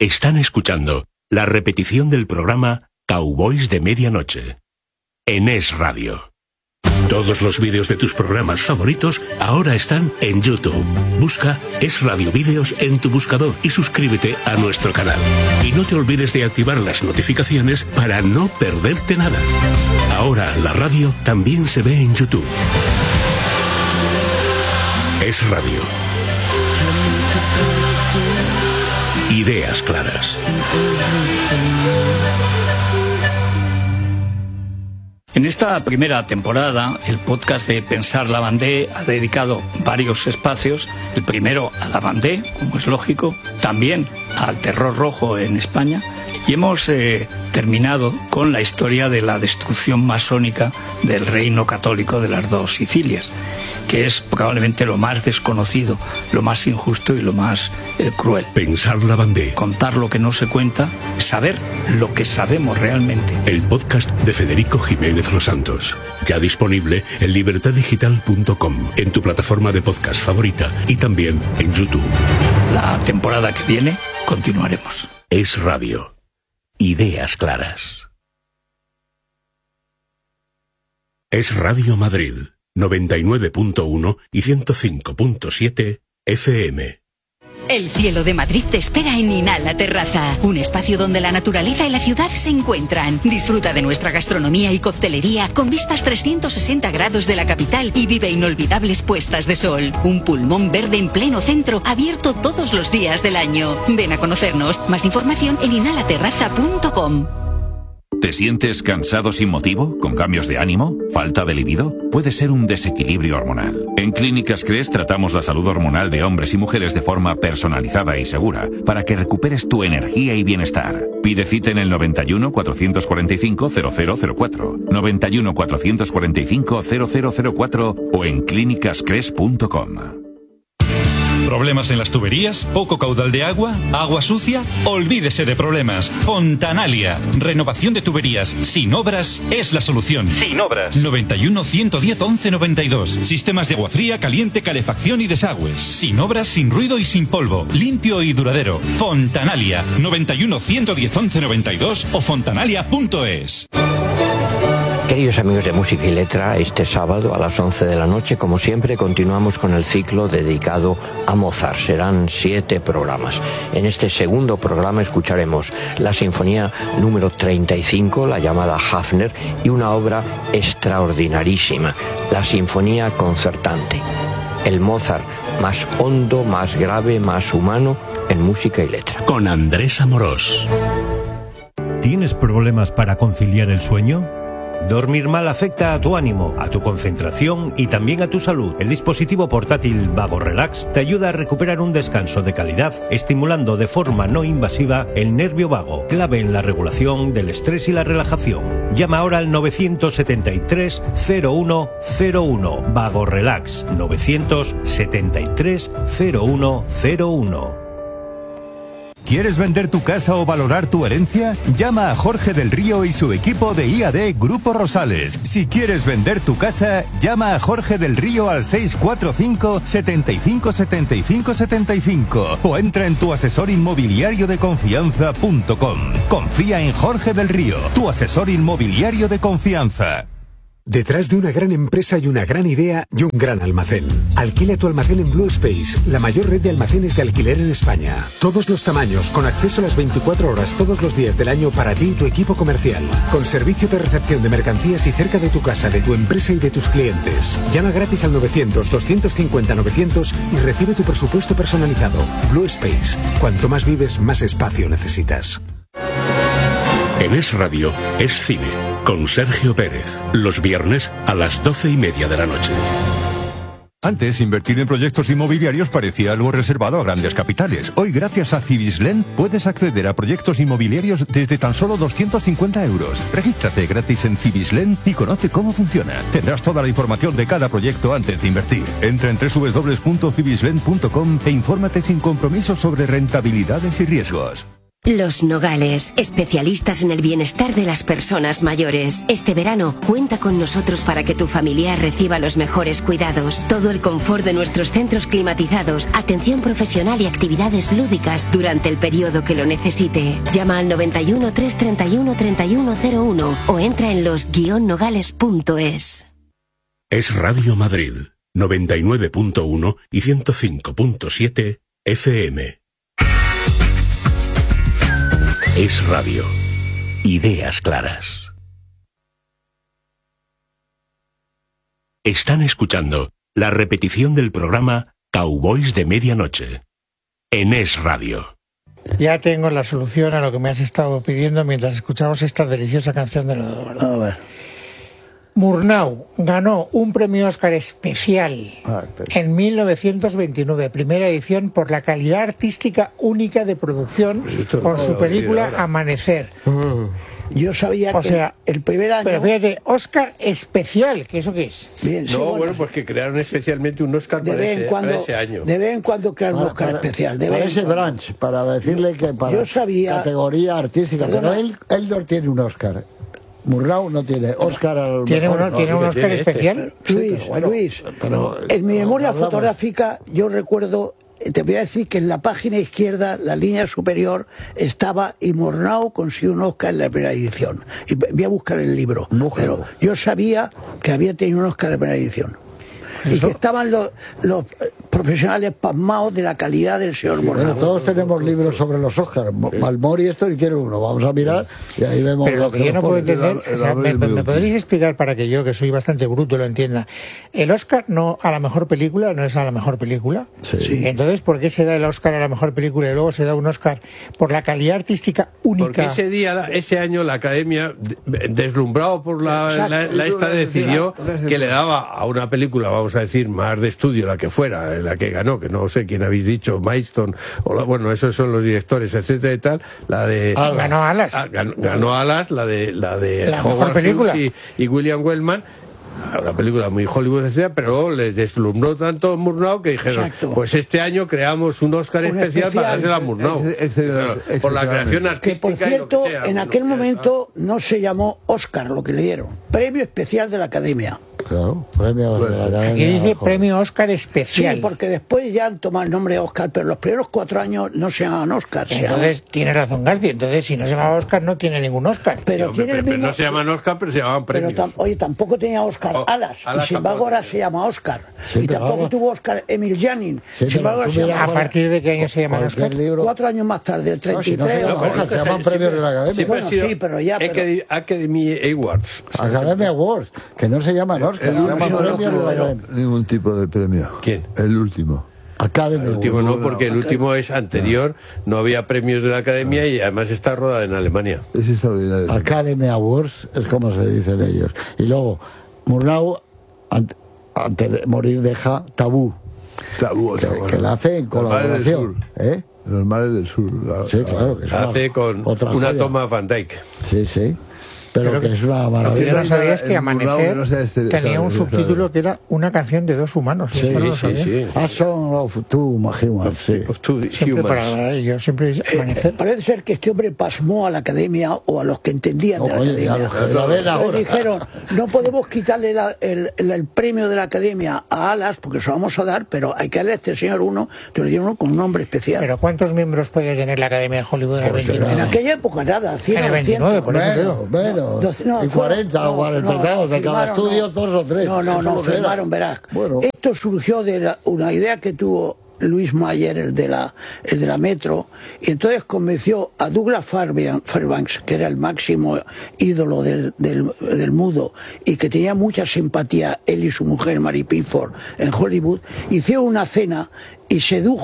Están escuchando la repetición del programa Cowboys de Medianoche en Es Radio. Todos los vídeos de tus programas favoritos ahora están en YouTube. Busca Es Radio Vídeos en tu buscador y suscríbete a nuestro canal. Y no te olvides de activar las notificaciones para no perderte nada. Ahora la radio también se ve en YouTube. Es Radio. Ideas claras. En esta primera temporada, el podcast de Pensar la Bandé ha dedicado varios espacios. El primero a la Bandé, como es lógico, también al terror rojo en España. Y hemos terminado con la historia de la destrucción masónica del reino católico de las dos Sicilias, que es probablemente lo más desconocido, lo más injusto y lo más cruel. Pensar la Bandé. Contar lo que no se cuenta, saber lo que sabemos realmente. El podcast de Federico Jiménez Los Santos. Ya disponible en libertaddigital.com, en tu plataforma de podcast favorita y también en YouTube. La temporada que viene continuaremos. Es Radio. Ideas claras. Es Radio Madrid. 99.1 y 105.7 FM. El cielo de Madrid te espera en Inhala Terraza, un espacio donde la naturaleza y la ciudad se encuentran. Disfruta de nuestra gastronomía y coctelería con vistas 360 grados de la capital y vive inolvidables puestas de sol. Un pulmón verde en pleno centro, abierto todos los días del año. Ven a conocernos. Más información en inhalaterraza.com. ¿Te sientes cansado sin motivo? ¿Con cambios de ánimo? ¿Falta de libido? Puede ser un desequilibrio hormonal. En Clínicas Cres tratamos la salud hormonal de hombres y mujeres de forma personalizada y segura para que recuperes tu energía y bienestar. Pide cita en el 91 445 0004, 91 445 0004 o en clínicascres.com. ¿Problemas en las tuberías? ¿Poco caudal de agua? ¿Agua sucia? Olvídese de problemas. Fontanalia. Renovación de tuberías sin obras es la solución. Sin obras. 91 110 11 92. Sistemas de agua fría, caliente, calefacción y desagües. Sin obras, sin ruido y sin polvo. Limpio y duradero. Fontanalia. 91 110 11 92 o fontanalia.es. Queridos amigos de Música y Letra, este sábado a las 11 de la noche, como siempre, continuamos con el ciclo dedicado a Mozart. Serán 7 programas. En este segundo programa escucharemos la Sinfonía número 35, la llamada Hafner, y una obra extraordinarísima, la Sinfonía Concertante. El Mozart más hondo, más grave, más humano en Música y Letra. Con Andrés Amorós. ¿Tienes problemas para conciliar el sueño? Dormir mal afecta a tu ánimo, a tu concentración y también a tu salud. El dispositivo portátil Vago Relax te ayuda a recuperar un descanso de calidad, estimulando de forma no invasiva el nervio vago, clave en la regulación del estrés y la relajación. Llama ahora al 973 0101. Vago Relax 973 0101. ¿Quieres vender tu casa o valorar tu herencia? Llama a Jorge del Río y su equipo de IAD Grupo Rosales. Si quieres vender tu casa, llama a Jorge del Río al 645 75 75 75 o entra en tuasesorinmobiliariodeconfianza.com. Confía en Jorge del Río, tu asesor inmobiliario de confianza. Detrás de una gran empresa hay una gran idea y un gran almacén. Alquila tu almacén en Blue Space, la mayor red de almacenes de alquiler en España. Todos los tamaños, con acceso a las 24 horas todos los días del año para ti y tu equipo comercial. Con servicio de recepción de mercancías y cerca de tu casa, de tu empresa y de tus clientes. Llama gratis al 900-250-900 y recibe tu presupuesto personalizado. Blue Space. Cuanto más vives, más espacio necesitas. En Es Radio, es cine. Con Sergio Pérez, los viernes a las 12:30 de la noche. Antes, invertir en proyectos inmobiliarios parecía algo reservado a grandes capitales. Hoy, gracias a Cibislen, puedes acceder a proyectos inmobiliarios desde tan solo 250 euros. Regístrate gratis en Cibislen y conoce cómo funciona. Tendrás toda la información de cada proyecto antes de invertir. Entra en www.cibislen.com e infórmate sin compromiso sobre rentabilidades y riesgos. Los Nogales, especialistas en el bienestar de las personas mayores. Este verano, cuenta con nosotros para que tu familiar reciba los mejores cuidados. Todo el confort de nuestros centros climatizados, atención profesional y actividades lúdicas durante el periodo que lo necesite. Llama al 91 331 3101 o entra en los-nogales.es. Es Radio Madrid, 99.1 y 105.7 FM. Es Radio. Ideas claras. Están escuchando la repetición del programa Cowboys de Medianoche. En Es Radio. Ya tengo la solución a lo que me has estado pidiendo mientras escuchamos esta deliciosa canción de los Doors. A ver. Murnau ganó un premio Oscar especial en 1929, primera edición, por la calidad artística única de producción por su película Amanecer. Yo sabía que el primer año... Pero fíjate, Oscar especial, ¿que eso qué es? Bien, sí, bueno, pues que crearon especialmente un Oscar para ese año. De vez en cuando crearon un Oscar especial. Para ese branch, para decirle que para categoría artística. Pero él no tiene un Oscar. Murnau no tiene Oscar. ¿Tiene un Oscar especial? Luis, en mi memoria fotográfica yo recuerdo, te voy a decir que en la página izquierda, la línea superior, estaba y Murnau consiguió un Oscar en la primera edición. Y voy a buscar el libro. Pero yo sabía que había tenido un Oscar en la primera edición. Y que estaban los profesionales pasmados de la calidad del señor Murnau. Bueno, todos tenemos libros sobre los Oscars. Malmor y esto hicieron uno. Vamos a mirar y ahí vemos. Pero lo que yo no puedo entender, ¿me podréis explicar para que yo, que soy bastante bruto, lo entienda? El Oscar no a la mejor película no es a la mejor película. Sí. Entonces, ¿por qué se da el Oscar a la mejor película y luego se da un Oscar por la calidad artística única? Porque ese año la Academia, deslumbrado por la esta, decidió que le daba a una película, vamos a decir, más de estudio, la que fuera, la que ganó, que no sé quién habéis dicho, Milestone, bueno, esos son los directores, etcétera y tal, la de... Ganó Alas. Ganó Alas, la de Howard Hughes y William Wellman. Una película muy Hollywood, etcétera, pero luego les deslumbró tanto Murnau que dijeron, pues este año creamos un Oscar especial para dársela a Murnau. Por la creación artística. Que por cierto, y lo que sea, en aquel momento no se llamó Oscar lo que le dieron. Premio especial de la Academia. Claro, premio de la Academia. Aquí dice premio Oscar especial. Sí, porque después ya han tomado el nombre de Oscar, pero los primeros 4 años no se llaman Oscar. Entonces tiene razón García, entonces si no se llama Oscar no tiene ningún Oscar. Pero, no se llaman Oscar, pero se llamaban premios. Oye, tampoco tenía Oscar Alas, y sin embargo ahora se llama Oscar. Sí, y tampoco tuvo Oscar Emil Janin. Sí, sin embargo, ¿a partir de qué año se llama Oscar? 4 años más tarde, el 33. Se llaman premios de la Academia. Bueno, sí, pero ya... Academy Awards. Academy Awards, que no se llaman Oscar, se llaman ningún tipo de premio. ¿Quién? El último. Academy. El último no, porque el último es anterior, no había premios de la Academia y además está rodada en Alemania. Es extraordinario. Academy Awards es como se dicen ellos. Y luego, Murnau, antes de morir, deja Tabú. Que la hace en colaboración. Los mares del sur. Sí, claro. Que hace con una toma Van Dyke. Sí. Pero que es una maravilla. Yo no sabías que Amanecer tenía un subtítulo que era una canción de 2 humanos. Sí. A Song of Two Humans. Yo siempre Amanecer. Parece ser que este hombre pasmó a la Academia o a los que entendían de la Academia. Le dijeron, no podemos quitarle el premio de la Academia a Alas porque se lo vamos a dar, pero hay que darle a este señor uno, te lo dieron uno con un nombre especial. Pero ¿cuántos miembros podía tener la Academia de Hollywood en el 29? En aquella época nada, 100 en el 29, por eso digo. Y 40 o 42 de cada estudio, 2 o 3. No, firmaron, verás. Bueno. Esto surgió de una idea que tuvo Luis Mayer, el de la Metro, y entonces convenció a Douglas Fairbanks, que era el máximo ídolo del mudo y que tenía mucha simpatía, él y su mujer Mary Pickford, en Hollywood. Hicieron una cena y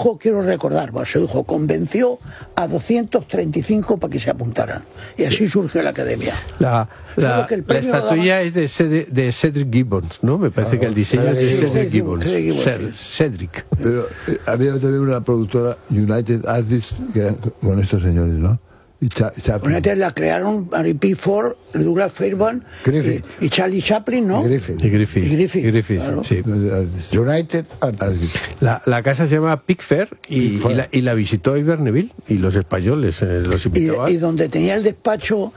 convenció a 235 para que se apuntaran. Y así surgió la Academia. La estatuilla es de Cedric Gibbons, ¿no? Me parece que el diseño es de Cedric Gibbons. Cedric. Pero había también una productora, United Artists, que eran con estos señores, ¿no? United la crearon Mary Pickford Douglas Fairbanks y Charlie Chaplin, ¿no? Y Griffith, claro. Sí. United Artists. La casa se llama Pickfair y la visitó Iber Neville y los españoles los invitaban. Y donde tenía el despacho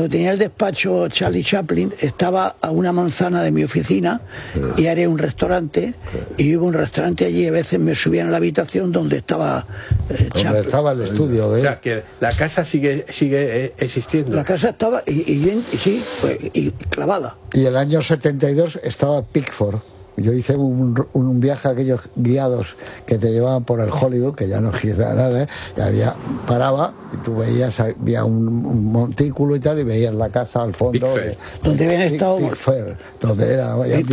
Charlie Chaplin, estaba a una manzana de mi oficina y era un restaurante, y iba a un restaurante allí, a veces me subían a la habitación donde estaba Chaplin. Estaba el estudio de él. O sea, que la casa sigue existiendo. La casa estaba y clavada. Y el año 72 estaba Pickford. Yo hice un viaje a aquellos guiados que te llevaban por el Hollywood, que ya no queda nada, y paraba y tú veías, había un montículo y tal, y veías la casa al fondo donde habían estado Pickford, donde era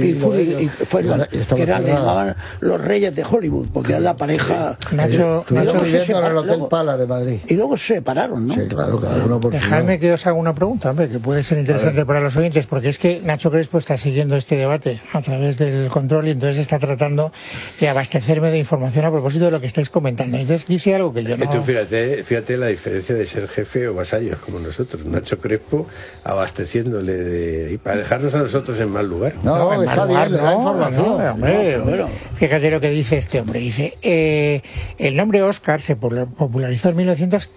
que eran los reyes de Hollywood, porque eran la pareja. Nacho viviendo en el Hotel Pala de Madrid. Y luego se separaron, ¿no? Sí, claro, cada uno por su lado. Dejadme que os haga una pregunta, hombre, que puede ser interesante para los oyentes, porque es que Nacho Crespo está siguiendo este debate a través del control y entonces está tratando de abastecerme de información a propósito de lo que estáis comentando. Entonces dice algo que yo no... Tú fíjate la diferencia de ser jefe o vasallos como nosotros. Nacho Crespo abasteciéndole y para dejarnos a nosotros en mal lugar. No, está bien, le da información. Bueno. Fíjate lo que dice este hombre. Dice, el nombre Oscar se popularizó en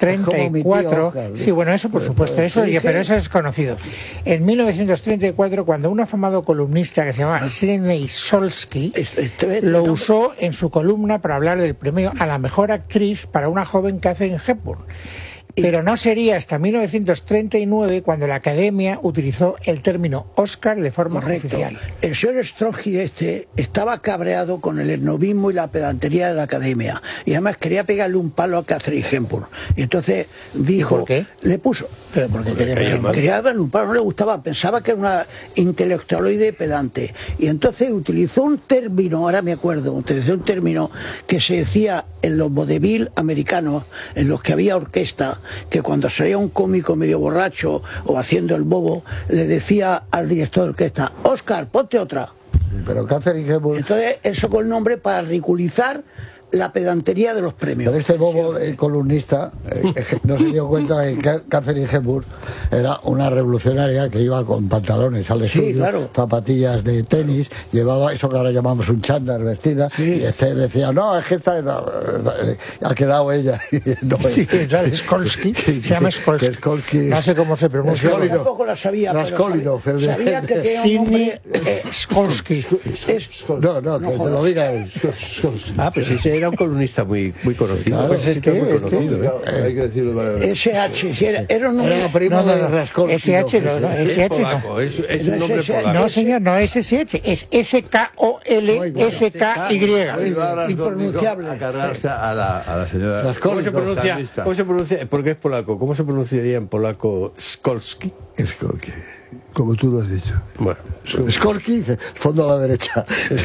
1934. Oscar, sí, bueno, eso por supuesto, pero eso es conocido. En 1934, cuando un afamado columnista que se llama Sidney Solski lo usó en su columna para hablar del premio a la mejor actriz para una joven Katharine Hepburn. Pero no sería hasta 1939 cuando la Academia utilizó el término Oscar de forma oficial. El señor Stronsky estaba cabreado con el esnobismo y la pedantería de la Academia, y además quería pegarle un palo a Katharine Hepburn. Y entonces dijo... ¿Por qué? Le puso... ¿Pero por qué quería darle un palo, no le gustaba, pensaba que era una intelectualoide pedante. Y entonces utilizó un término, ahora me acuerdo, que se decía en los vodevil americanos, en los que había orquesta, que cuando salía un cómico medio borracho o haciendo el bobo, le decía al director de orquesta: Oscar, ponte otra. Pero Katharine Hepburn... Entonces él sacó el nombre para ridiculizar la pedantería de los premios. Pero este bobo columnista no se dio cuenta de que Katharine Hepburn era una revolucionaria que iba con pantalones al estudio, claro, zapatillas de tenis, llevaba eso que ahora llamamos un chándal vestida, y este decía, no, es que esta ha quedado ella. No, era Skolsky, se llama Skolsky. No sé cómo se pronuncia. Yo tampoco la sabía, pero sabía que tenía un nombre Skolsky. No, que te lo diga él. Pues sí, era un columnista muy conocido. Claro, pues es que muy conocido, hay que decirlo para SH, era un nombre primo de Raskolski. SH no, SH no. Es un nombre polaco. No, señor, no es SH, es SKOLSKY. Impronunciable. a cargarse a la señora. ¿Cómo se pronuncia? Porque es polaco. ¿Cómo se pronunciaría en polaco Skolsky? Skolsky. Como tú lo has dicho. Bueno, Skolsky, fondo a la derecha.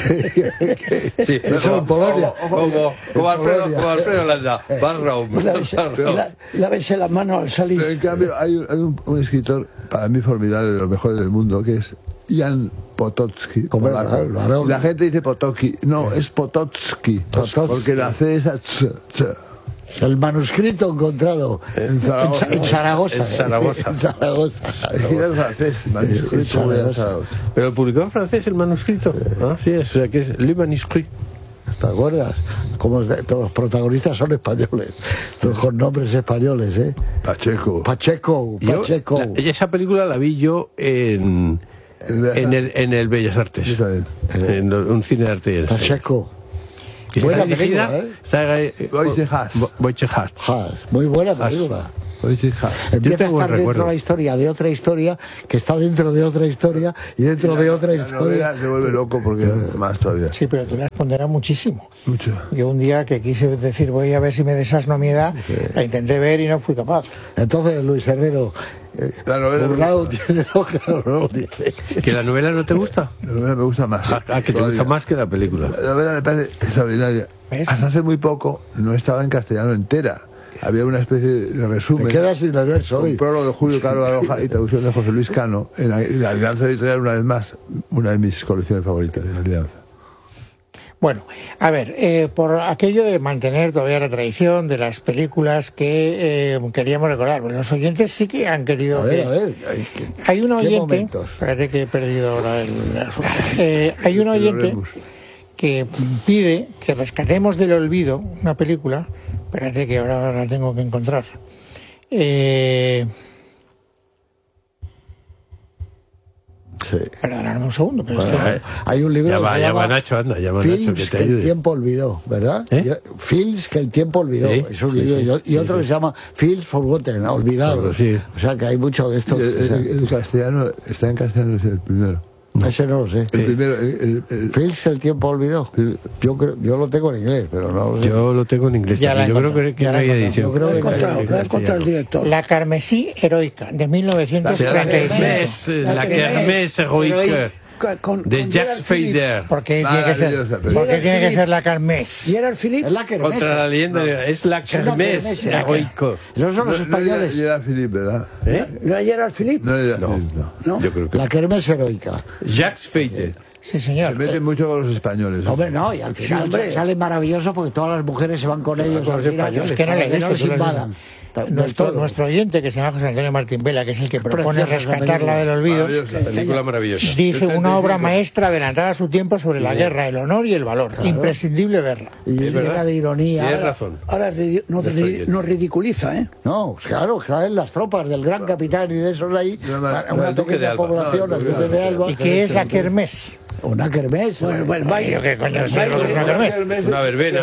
Sí, eso en Polonia. Como Alfredo Landa. Barraum. Lávese las manos al salir. Pero en cambio, hay un escritor, para mí formidable, de los mejores del mundo, que es Jan Potocki. La gente dice Potocki. No, es Potocki. Porque la C es El manuscrito encontrado en Zaragoza. En Zaragoza. Pero publicó en francés el manuscrito. Sí, o sea que es Le Manuscrit. ¿Te acuerdas? Como todos los protagonistas son españoles, todos con nombres españoles, ¿eh? Pacheco. Y esa película la vi yo en el Bellas Artes, en un cine de arte. Pacheco. Buena película, ¿eh? Wojciech. Muy buena película. Empieza a estar dentro de la historia de otra historia, que está dentro de otra historia y dentro de otra historia. Se vuelve loco porque más todavía. Sí, pero tú le responderás muchísimo. Mucho. Yo un día que quise decir voy a ver si me desasno mi edad, la intenté ver y no fui capaz. Entonces, Luis Herrero, la novela Burlao tiene no tiene. ¿Que la novela no te gusta? La novela me gusta más. Que te gusta más que la película. La novela me parece extraordinaria. ¿Ves? Hasta hace muy poco no estaba en castellano entera. Había una especie de resumen. Me quedas sin leer hoy. Un prólogo de Julio Caro Baroja y traducción de José Luis Cano en la Alianza Editorial, una vez más, una de mis colecciones favoritas de la Alianza. Bueno, a ver, por aquello de mantener todavía la tradición de las películas que queríamos recordar, bueno, los oyentes sí que han querido... A ver, hay un oyente... Espérate que he perdido ahora hay un oyente que pide que rescatemos del olvido una película. Espérate que ahora la tengo que encontrar. Sí. Perdóname un segundo, pero bueno, es que hay un libro que se llama Nacho, anda, Nacho, que te ayude. El tiempo olvidó, ¿verdad? Films que el tiempo olvidó. Sí, es un libro. Y otro que se llama Films Forgotten, olvidado. Sí. O sea que hay mucho de esto. El castellano, está en castellano, es el primero. No. Ese no lo sé. El primero, Films que el tiempo olvidó. Yo lo tengo en inglés, pero no lo sé. Yo lo tengo en inglés también. Yo creo que no hay edición. Yo creo que he encontrado el director. La Carmesí heroica, de 1935. La Kermés heroica. De Jacques Fader. ¿Por qué tiene que ser la Kermés? Gerard Philippe. Es la Kermés. Contra la leyenda, es la Kermés heroico. Esos son los españoles. Gerard Philippe, ¿verdad? ¿No era Gerard Philippe? No. Yo creo que la Kermés heroica. Jacques Fader. Sí, señor. Se meten mucho con los españoles. Hombre, no, y al final sale maravilloso porque todas las mujeres se van con ellos. Los españoles, que no les invadan. Nuestro oyente, que se llama José Antonio Martín Vela, que es el que propone rescatarla del olvido, película maravillosa. Dice una obra maestra adelantada a su tiempo sobre la guerra, el honor y el valor. Claro. Imprescindible verla. Y llena de ironía. Tienes razón. Ahora no ridiculiza, ¿eh? No, claro, traen las tropas del gran capitán y de esos ahí, una pequeña población, el Duque de Alba. ¿Y qué es la Kermés? Una kermés. Bueno, el baile. ¿Qué coño es una kermés? Una verbena.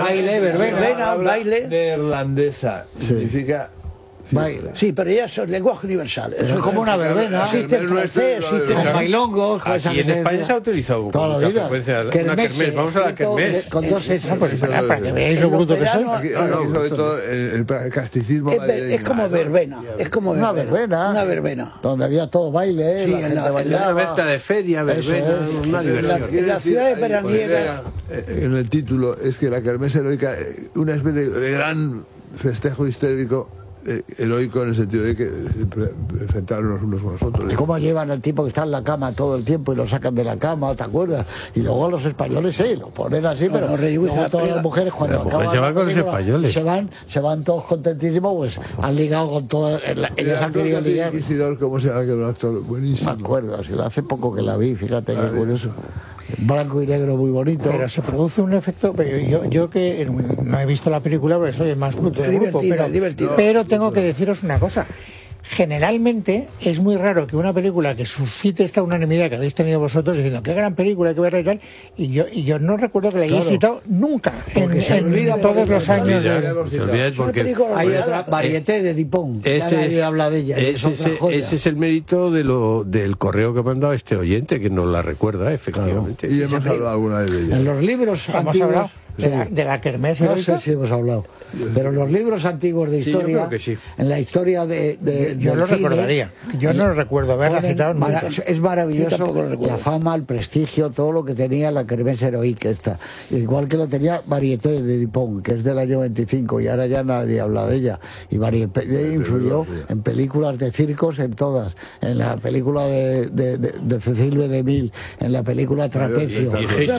Baile. Neerlandesa. Significa... Baile. Sí, pero ya es el lenguaje universal. Eso es como una verbena. Existe el francés, existe con bailongos. Aquí en España se ha utilizado con mucha frecuencia una kermés. Vamos a la kermés. Con dos S. Para que veáis lo bruto que soy. Sobre todo el casticismo. Es como verbena. Es como una verbena. Una verbena. Donde había todo baile. Sí, en la venta de feria, verbena, una diversión. En la ciudad de veraniega. En el título es que la kermés heroica, una especie de gran festejo histórico. Heroico en el sentido de que enfrentarnos unos con los otros. ¿Y cómo llevan al tipo que está en la cama todo el tiempo y lo sacan de la cama, te acuerdas? Y luego a los españoles lo ponen así, pero luego todas las mujeres cuando acaban se van con los españoles. Se van todos contentísimos, pues han ligado con todas, ellos han querido ligar. ¿Cómo se llama? Que era un actor buenísimo. Me acuerdo, si lo hace poco que la vi, fíjate qué curioso. Blanco y negro muy bonito. Pero se produce un efecto, yo que no he visto la película porque soy el más bruto del grupo, pero tengo que deciros una cosa. Generalmente es muy raro que una película que suscite esta unanimidad que habéis tenido vosotros diciendo qué gran película, hay que verla y tal, y yo no recuerdo que la hayáis citado nunca en todos los años. Se olvida porque hay otra varieté de Dupont. Nadie habla de ella. Ese es el mérito del correo que ha mandado este oyente, que nos la recuerda, efectivamente. Claro. Y hemos hablado alguna de ellas. En los libros hemos hablado de la kermés. No sé si hemos hablado. Pero los libros antiguos de historia, yo creo que sí. En la historia yo lo recordaría. Yo no recuerdo haberla citado nunca. Es maravilloso la fama, el prestigio, todo lo que tenía la kermés heroica esta. Igual que lo tenía Varieté de Dupont, que es del año 25, y ahora ya nadie habla de ella. Y Varieté influyó en películas de circos, en todas. En la película de Cecil B. DeMille, en la película Trapecio.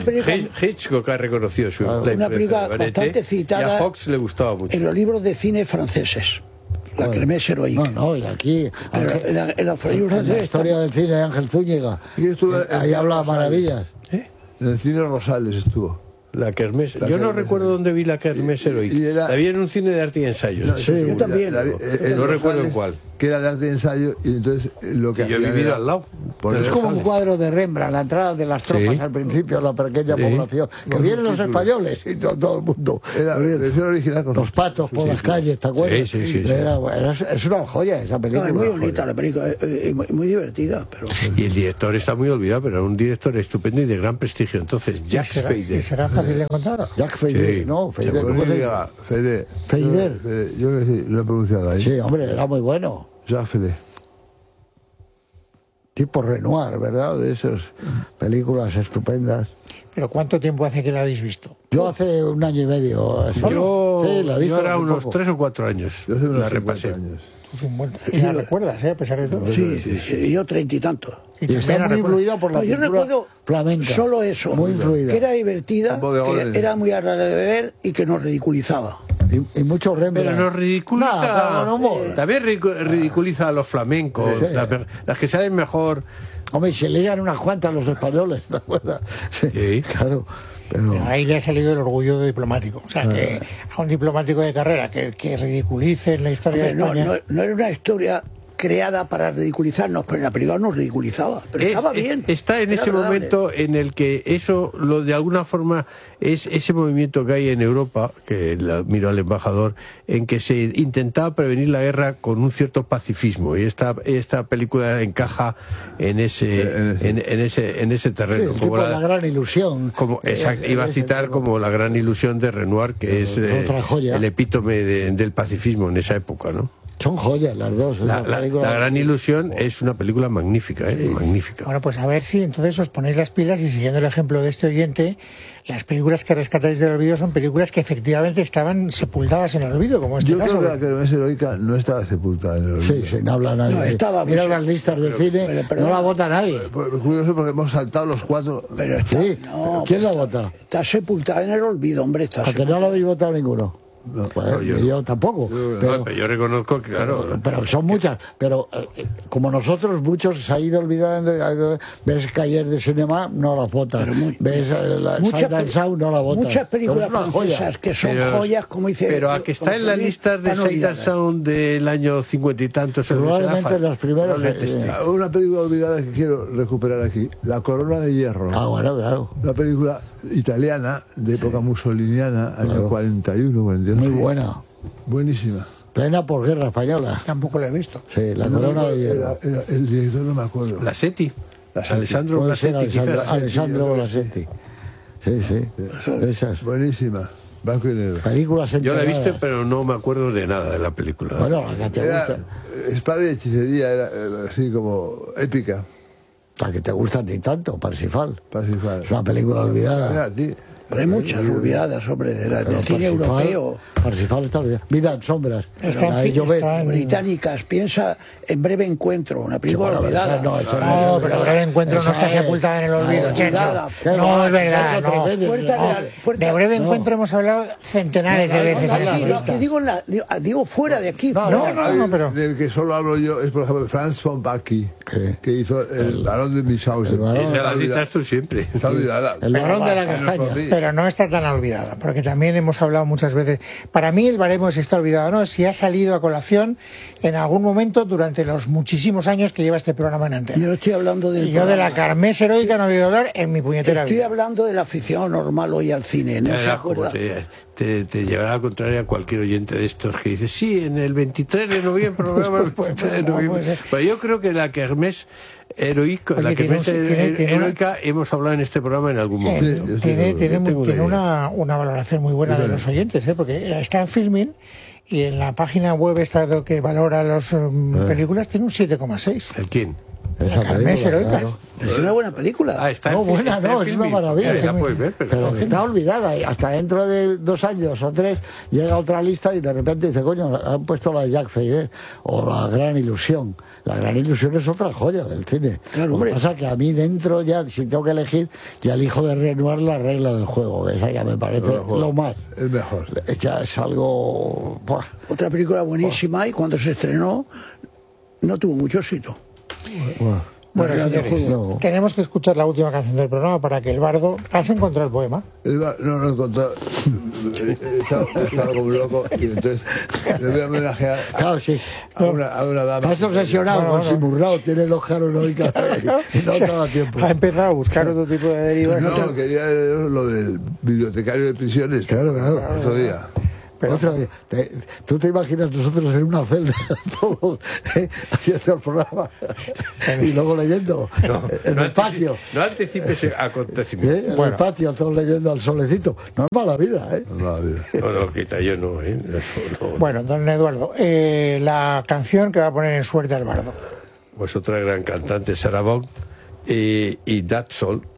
Y Hitchcock ha reconocido una película bastante citada. Y a Fox le gustaba mucho. En los libros de cine franceses. La kermés heroica. No, y aquí en la historia del cine de Ángel Zúñiga. Ahí habla maravillas. En el cine Rosales estuvo. La kermés. Yo no recuerdo dónde vi la kermés heroica. La vi en un cine de arte y ensayo. Sí, yo también. No recuerdo en cuál. Que era de arte y ensayo, y entonces lo que yo he vivido al lado. Es como un cuadro de Rembrandt, la entrada de las tropas al principio, la pequeña población, que vienen los españoles y todo el mundo. Era original con los patos por las calles, ¿te acuerdas? Sí. Es una joya esa película. Es muy bonita la película, muy divertida. Pero... Y el director está muy olvidado, pero era un director estupendo y de gran prestigio. Entonces, Jacques Fader. ¿Será fácil de encontrar? Jacques Fader, no, Fader. Yo que sí, lo he pronunciado ahí. Sí, hombre, era muy bueno. Jacques Fader. Tipo Renoir, ¿verdad? De esas películas estupendas. ¿Pero cuánto tiempo hace que la habéis visto? Yo hace 1 año y medio. Yo ahora unos 3 o 4 años. Yo hace unos la repasé. Y la recuerdas, a pesar de todo. Sí, yo 30 y tantos. Y está muy influido por la cultura flamenca. Solo eso, muy influida. Que era divertida, que era muy agradable de ver y que nos ridiculizaba. Y mucho Rembrandt. Pero nos ridiculiza. También ridiculiza a los flamencos, las que salen mejor. Hombre, se leían unas cuantas los españoles, ¿te acuerdas? Sí, claro. Pero ahí le ha salido el orgullo diplomático. O sea, que a un diplomático de carrera que ridiculice la historia de España. No era una historia creada para ridiculizarnos, pero en la película nos ridiculizaba, pero estaba bien. Está en ese momento en el que eso, de alguna forma, es ese movimiento que hay en Europa, que miro al embajador, en que se intentaba prevenir la guerra con un cierto pacifismo, y esta película encaja en ese terreno. Sí, como la gran ilusión. Iba a citar como La gran ilusión de Renoir, que es el epítome del pacifismo en esa época, ¿no? Son joyas las dos. La gran ilusión es una película magnífica, magnífica. Bueno, pues a ver si entonces os ponéis las pilas y siguiendo el ejemplo de este oyente, las películas que rescatáis del olvido son películas que efectivamente estaban sepultadas en el olvido, como este caso. Yo creo que la Kermés Heroica no estaba sepultada en el olvido. Sí, no habla nadie. No, estaba, mira las listas de cine, no la vota nadie. Curioso porque hemos saltado los 4. Pero ¿quién la vota? Está sepultada en el olvido, hombre. ¿A que no la habéis votado ninguno? No, pues, yo tampoco. Pero yo reconozco que, claro. Pero son muchas. Pero como nosotros, muchos se ha ido olvidando. Ves Cahiers de Cinema, no la votan. Ves Sight and Sound, no la votan. Muchas películas francesas que son joyas, como dice. Pero a que está en la lista de Sight and Sound del año 50 y tantos. Probablemente las primeras. Una película olvidada que quiero recuperar aquí: La Corona de Hierro. Bueno, claro. Una película italiana de época mussoliniana, año 41, 42. Muy buena. Buenísima. Plena posguerra española. Tampoco la he visto. Sí, La Corona de Hierro. El director no me acuerdo. Blasetti. Alessandro Blasetti. Alessandro Blasetti. Sí. Esas. Buenísima. Blanco y negro. Películas yo la he visto, pero no me acuerdo de nada de la película. Bueno, la que te gusta. Espada y hechicería, era así como épica. La que te gusta a ti tanto, Parsifal. Parsifal. Es una película olvidada. Pero hay muchas olvidadas, hombre, del cine europeo. Parsifal está olvidada. Vida en sombras. Están británicas. Piensa en Breve Encuentro, una película olvidada. No, pero Breve Encuentro no está sepultada en el olvido, Checho. No, es verdad, no. De Breve Encuentro hemos hablado centenares de veces. Digo fuera de aquí. No, pero... Del que solo hablo yo es, por ejemplo, Franz von Bacchi, que hizo El Barón de Münchhausen. Esa la citas tú siempre. Está olvidada. El Barón de la Castaña. Pero no está tan olvidada, porque también hemos hablado muchas veces. Para mí el baremo si está olvidado o no, si ha salido a colación en algún momento durante los muchísimos años que lleva este programa en antena. Yo estoy hablando del yo de la Kermés Heroica no he oído hablar en mi puñetera vida. Estoy hablando de la afición normal hoy al cine, ¿no se acuerda? Te llevará a contraria a cualquier oyente de estos que dice, sí, en el 23 de noviembre, Pero yo creo que la Kermés Heroica, heroica hemos hablado en este programa en algún momento. Tiene una valoración muy buena de los oyentes, porque está en Filmin y en la página web esta que valora las películas tiene un 7,6. ¿El quién? La Kermés Heroica. Claro. Es una buena película. Es una maravilla. Pero está olvidada. Y hasta dentro de 2 años o 3 llega otra lista y de repente dice, coño, han puesto la de Jack Fader o La Gran Ilusión. La Gran Ilusión es otra joya del cine. Claro, lo que pasa es que a mí dentro ya, si tengo que elegir, ya elijo de Renoir La regla del juego. Esa ya me parece lo más. El mejor. Ya es algo... ¡buah! Otra película buenísima y cuando se estrenó no tuvo mucho éxito. Bueno, señores, tenemos que escuchar la última canción del programa para que el bardo... ¿Has encontrado el poema? No lo he encontrado. Estaba como loco y entonces le voy a homenajear a una dama. Estás obsesionado con Simurrao, tiene los jaros heroicos y no te da tiempo. Ha empezado a buscar otro tipo de derivas. No, quería leer lo del bibliotecario de prisiones. Claro. Otro día. Pero tú te imaginas nosotros en una celda todos haciendo el programa y luego leyendo en el patio. No anticipes acontecimientos. En el patio todos leyendo al solecito. No es mala vida, No, quita, yo no, Bueno, don Eduardo, la canción que va a poner en suerte al bardo. Pues otra gran cantante, Sarah Vaughan, y That Soul,